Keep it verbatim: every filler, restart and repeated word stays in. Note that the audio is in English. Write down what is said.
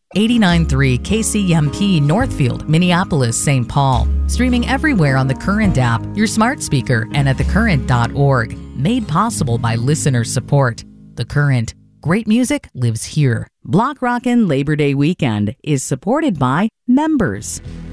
eighty-nine point three K C M P Northfield, Minneapolis, Saint Paul. Streaming everywhere on the Current app, your smart speaker, and at the current dot org. Made possible by listener support. The Current. Great music lives here. Block Rockin' Labor Day weekend is supported by members.